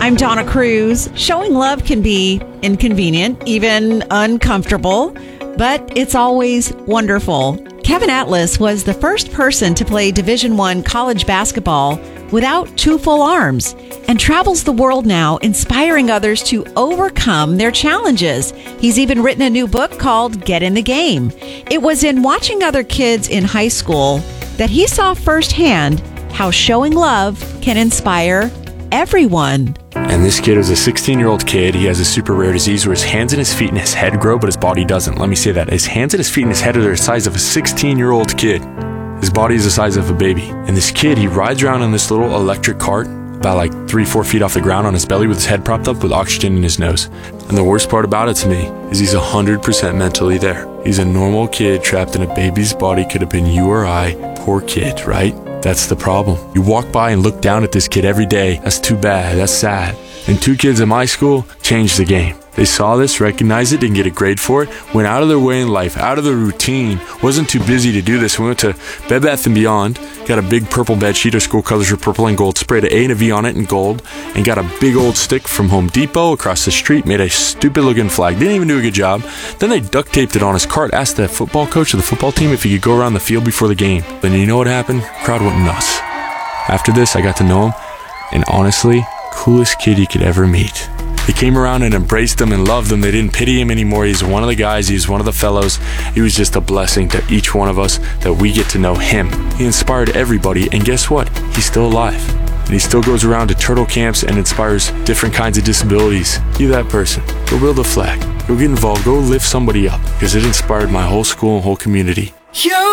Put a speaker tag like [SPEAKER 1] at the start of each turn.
[SPEAKER 1] I'm Donna Cruz. Showing love can be inconvenient, even uncomfortable, but it's always wonderful. Kevin Atlas was the first person to play Division I college basketball without two full arms and travels the world now inspiring others to overcome their challenges. He's even written a new book called Get in the Game. It was in watching other kids in high school that he saw firsthand how showing love can inspire everyone.
[SPEAKER 2] And this kid was a 16-year-old kid. He has a super rare disease where his hands and his feet and his head grow, but his body doesn't. Let me say that. His hands and his feet and his head are the size of a 16-year-old kid. His body is the size of a baby. And this kid, he rides around in this little electric cart about like 3-4 feet off the ground on his belly with his head propped up with oxygen in his nose. And the worst part about it to me is he's 100% mentally there. He's a normal kid trapped in a baby's body. Could have been you or I. Poor kid, right? That's the problem. You walk by and look down at this kid every day. That's too bad. That's sad. And 2 kids at my school changed the game. They saw this, recognized it, didn't get a grade for it, went out of their way in life, out of the routine, wasn't too busy to do this. We went to Bed Bath & Beyond, got a big purple bed sheet. Our school colors were purple and gold, sprayed an A and a V on it in gold, and got a big old stick from Home Depot across the street, made a stupid looking flag. Didn't even do a good job. Then they duct taped it on his cart, asked the football coach of the football team if he could go around the field before the game. Then you know what happened? Crowd went nuts. After this, I got to know him, and honestly, coolest kid you could ever meet. They came around and embraced him and loved him. They didn't pity him anymore. He's one of the guys. He's one of the fellows. He was just a blessing to each one of us that we get to know him. He inspired everybody, and guess what? He's still alive. And he still goes around to turtle camps and inspires different kinds of disabilities. Be that person. Go build a flag. Go get involved. Go lift somebody up, because it inspired my whole school and whole community.